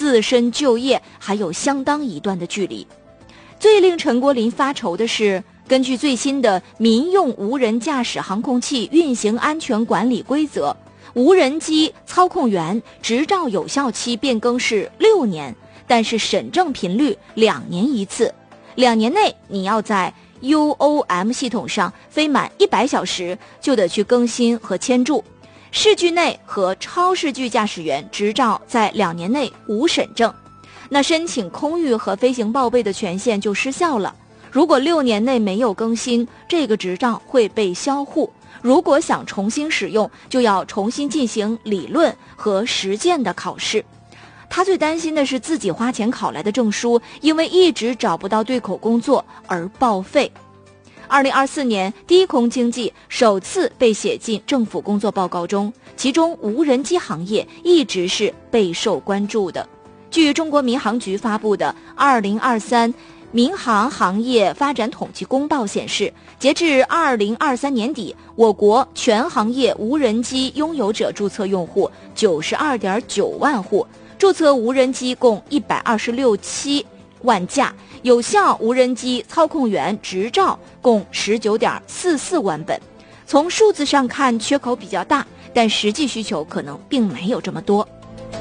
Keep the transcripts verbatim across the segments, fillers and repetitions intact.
自身就业还有相当一段的距离。最令陈国林发愁的是，根据最新的民用无人驾驶航空器运行安全管理规则，无人机操控员执照有效期变更是六年，但是审证频率两年一次，两年内你要在 U O M 系统上飞满一百小时就得去更新和签注。视距内和超视距驾驶员执照在两年内无审证，那申请空域和飞行报备的权限就失效了。如果六年内没有更新，这个执照会被销户。如果想重新使用，就要重新进行理论和实践的考试。他最担心的是自己花钱考来的证书，因为一直找不到对口工作而报废。二零二四年，低空经济首次被写进政府工作报告中，其中无人机行业一直是备受关注的。据中国民航局发布的二零二三民航行业发展统计公报显示，截至二零二三年底，我国全行业无人机拥有者注册用户九十二点九万户，注册无人机共一百二十六七万架，有效无人机操控员执照共十九点四四万本。从数字上看，缺口比较大，但实际需求可能并没有这么多。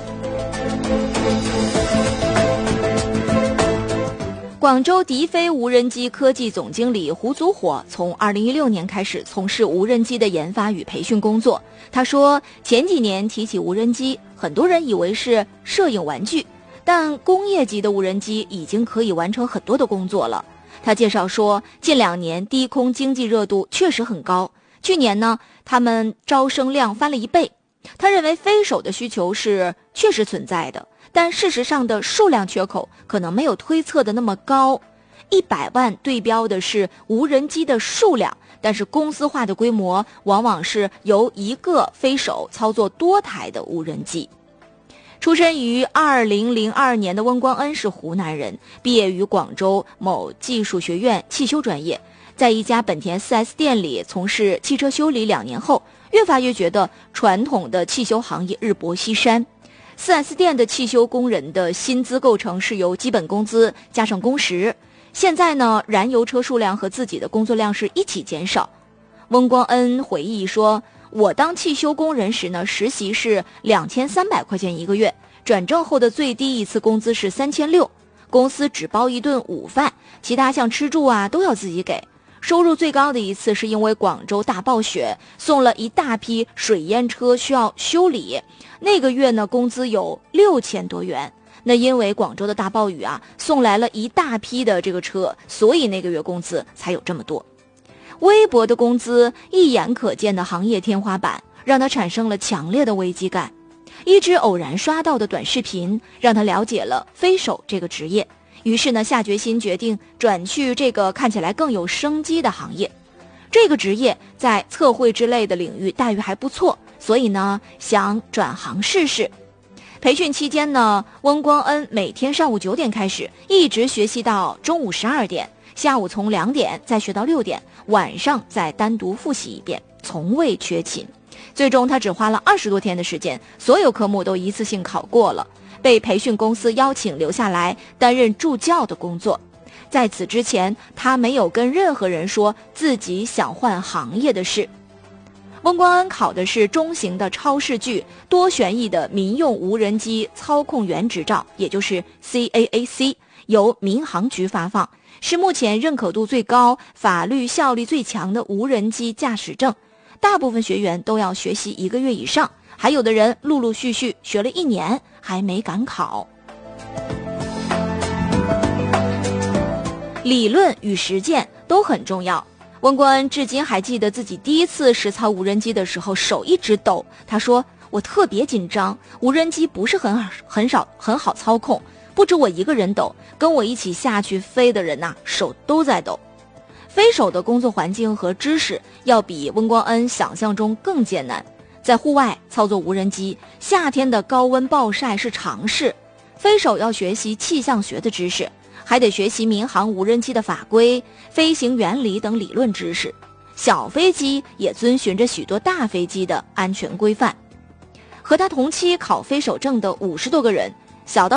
广州迪飞无人机科技总经理胡祖火从二零一六年开始从事无人机的研发与培训工作。他说，前几年提起无人机，很多人以为是摄影玩具，但工业级的无人机已经可以完成很多的工作了。他介绍说，近两年低空经济热度确实很高，去年呢，他们招生量翻了一倍。他认为飞手的需求是确实存在的，但事实上的数量缺口可能没有推测的那么高。一百万对标的是无人机的数量，但是公司化的规模往往是由一个飞手操作多台的无人机。出身于二零零二年的温光恩是湖南人，毕业于广州某技术学院汽修专业，在一家本田 四 S 店里从事汽车修理两年后，越发越觉得传统的汽修行业日薄西山。四 S 店的汽修工人的薪资构成是由基本工资加上工时，现在呢，燃油车数量和自己的工作量是一起减少。温光恩回忆说，我当汽修工人时呢，实习是两千三百块钱一个月，转正后的最低一次工资是三千六，公司只包一顿午饭，其他像吃住啊都要自己给。收入最高的一次是因为广州大暴雪，送了一大批水淹车需要修理，那个月呢工资有六千多元。那因为广州的大暴雨啊，送来了一大批的这个车，所以那个月工资才有这么多。微薄的工资，一眼可见的行业天花板，让他产生了强烈的危机感。一支偶然刷到的短视频，让他了解了飞手这个职业。于是呢，下决心决定转去这个看起来更有生机的行业。这个职业在测绘之类的领域待遇还不错，所以呢，想转行试试。培训期间呢，温光恩每天上午九点开始，一直学习到中午十二点，下午从两点再学到六点，晚上再单独复习一遍，从未缺勤。最终他只花了二十多天的时间，所有科目都一次性考过了，被培训公司邀请留下来担任助教的工作。在此之前，他没有跟任何人说自己想换行业的事。温光恩考的是中型的超视距多旋翼的民用无人机操控员执照，也就是 C A A C， 由民航局发放，是目前认可度最高、法律效力最强的无人机驾驶证。大部分学员都要学习一个月以上，还有的人陆陆续续学了一年还没敢考。理论与实践都很重要。温光恩至今还记得自己第一次实操无人机的时候，手一直抖。他说，我特别紧张，无人机不是很很少很好操控，不止我一个人抖，跟我一起下去飞的人呐、啊，手都在抖。飞手的工作环境和知识要比温光恩想象中更艰难。在户外操作无人机，夏天的高温暴晒是常事，飞手要学习气象学的知识，还得学习民航无人机的法规、飞行原理等理论知识。小飞机也遵循着许多大飞机的安全规范。和他同期考飞手证的五十多个人，小到